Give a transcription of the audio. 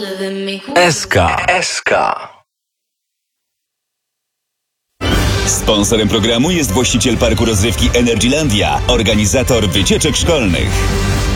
SK. Sponsorem programu jest właściciel parku rozrywki Energylandia, organizator wycieczek szkolnych.